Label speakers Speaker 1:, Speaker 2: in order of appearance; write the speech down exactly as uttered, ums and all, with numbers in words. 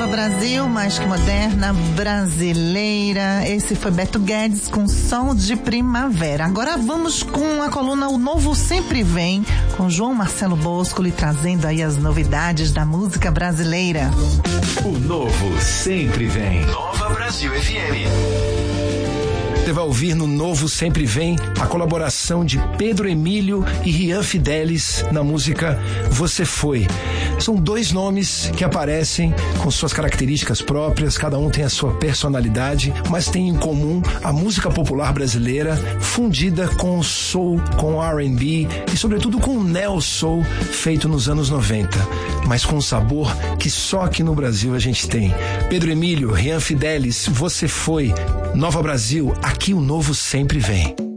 Speaker 1: Nova Brasil, mais que moderna, brasileira. Esse foi Beto Guedes com Sol de Primavera. Agora vamos com a coluna O Novo Sempre Vem, com João Marcelo Bosco lhe trazendo aí as novidades da música brasileira.
Speaker 2: O Novo Sempre Vem. Nova Brasil F M.
Speaker 3: Você vai ouvir no Novo Sempre Vem a colaboração de Pedro Emílio e Rian Fidelis na música Você Foi. São dois nomes que aparecem com suas características próprias, cada um tem a sua personalidade, mas tem em comum a música popular brasileira fundida com soul, com R and B e sobretudo com neo soul feito nos anos noventa, mas com um sabor que só aqui no Brasil a gente tem. Pedro Emílio, Rian Fidelis, Você Foi, Nova Brasil, aqui o Novo Sempre Vem.